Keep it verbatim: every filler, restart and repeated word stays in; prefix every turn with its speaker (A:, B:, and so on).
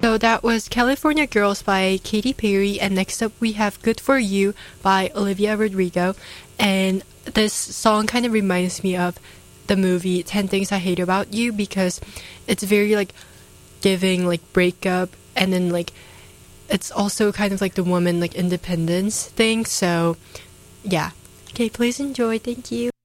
A: So that was California Girls by Katy Perry, and next up we have Good For You by Olivia Rodrigo. And this song kind of reminds me of the movie ten Things I Hate About You, because it's very like giving like breakup, and then like it's also kind of like the woman like independence thing. So yeah, okay, please enjoy. Thank you.